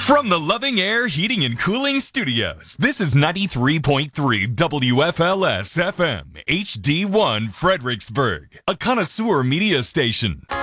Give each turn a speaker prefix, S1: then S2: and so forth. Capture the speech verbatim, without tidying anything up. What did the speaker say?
S1: From the Loving Air Heating and Cooling Studios, this is ninety-three point three W F L S F M, H D one Fredericksburg, a connoisseur media station.